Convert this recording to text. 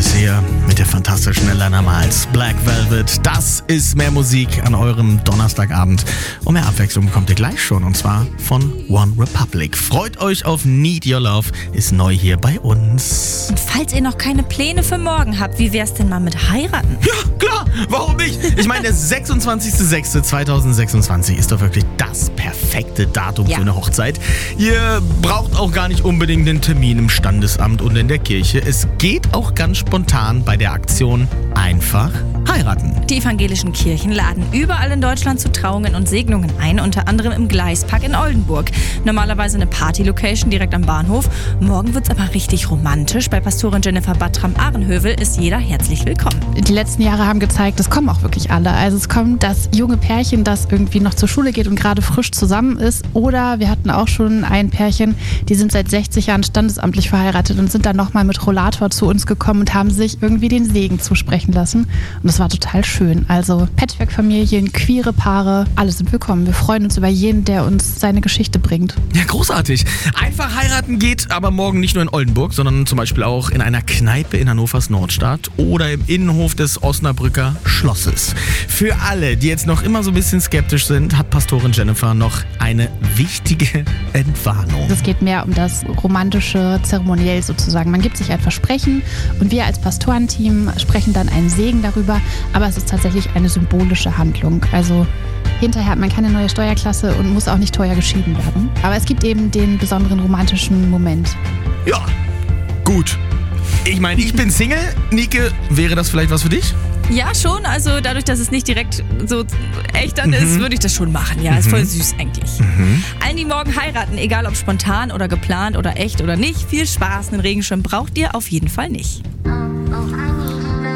ist hier mit der fantastischen Elena Miles. Black Velvet, das ist mehr Musik an eurem Donnerstagabend. Und mehr Abwechslung bekommt ihr gleich schon, und zwar von One Republic. Freut euch auf Need Your Love, ist neu hier bei uns. Und falls ihr noch keine Pläne für morgen habt, wie wär's denn mal mit heiraten? Ja, klar, warum nicht? Ich meine, der 26.06.2026 ist doch wirklich das perfekte Datum für eine Hochzeit. Ihr braucht auch gar nicht unbedingt den Termin im Standesamt und in der Kirche. Es geht auch ganz spontan bei der Aktion Einfach heiraten. Die evangelischen Kirchen laden überall in Deutschland zu Trauungen und Segnungen ein, unter anderem im Gleispark in Oldenburg. Normalerweise eine Party-Location direkt am Bahnhof. Morgen wird's aber richtig romantisch. Bei Pastorin Jennifer Battram-Ahrenhövel ist jeder herzlich willkommen. Die letzten Jahre haben gezeigt, es kommen auch wirklich alle. Also es kommt das junge Pärchen, das irgendwie noch zur Schule geht und gerade frisch zusammen ist. Oder wir hatten auch schon ein Pärchen, die sind seit 60 Jahren standesamtlich verheiratet und sind dann nochmal mit Rollator zu uns gekommen und haben sich irgendwie den Segen zusprechen lassen. Und das war total schön. Also Patchwork-Familien, queere Paare, alle sind willkommen. Wir freuen uns über jeden, der uns seine Geschichte bringt. Ja, großartig. Einfach heiraten geht aber morgen nicht nur in Oldenburg, sondern zum Beispiel auch in einer Kneipe in Hannovers Nordstadt oder im Innenhof des Osnabrücker Schlosses. Für alle, die jetzt noch immer so ein bisschen skeptisch sind, hat Pastorin Jennifer noch eine wichtige Entwarnung. Es geht mehr um das romantische Zeremoniell sozusagen. Man gibt sich ein Versprechen und wir als Pastorenteam sprechen dann einen Segen darüber, aber es ist tatsächlich eine symbolische Handlung. Also hinterher hat man keine neue Steuerklasse und muss auch nicht teuer geschieden werden. Aber es gibt eben den besonderen romantischen Moment. Ja, gut. Ich meine, ich bin Single. Nike, wäre das vielleicht was für dich? Ja, schon. Also dadurch, dass es nicht direkt so echt dann ist, würde ich das schon machen. Ja, ist voll süß eigentlich. Allen, die morgen heiraten, egal ob spontan oder geplant oder echt oder nicht, viel Spaß. Einen Regenschirm braucht ihr auf jeden Fall nicht.